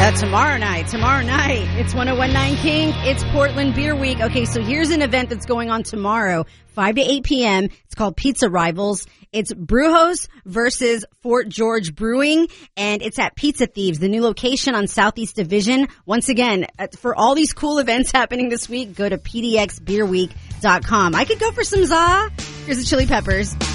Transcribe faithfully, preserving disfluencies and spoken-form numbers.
Uh, tomorrow night, tomorrow night, it's one oh one point nine King. It's Portland Beer Week. Okay, so here's an event that's going on tomorrow, five to eight p.m. It's called Pizza Rivals. It's Brewhouse versus Fort George Brewing, and it's at Pizza Thieves, the new location on Southeast Division. Once again, for all these cool events happening this week, go to p d x beer week dot com. I could go for some za. Here's the Chili Peppers.